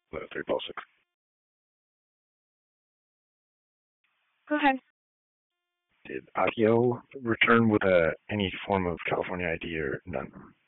The 3 ball 6. Go ahead. Did Akio return with any form of California ID or none?